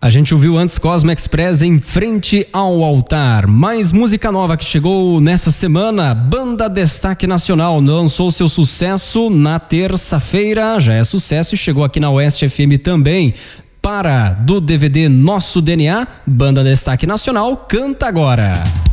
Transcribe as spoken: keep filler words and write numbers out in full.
A gente ouviu antes Cosmo Express Em Frente ao Altar. Mais música nova que chegou nessa semana. Banda Destaque Nacional lançou seu sucesso na terça-feira. Já é sucesso e chegou aqui na Oeste F M também. Para do D V D Nosso D N A, Banda Destaque Nacional, Canta Agora.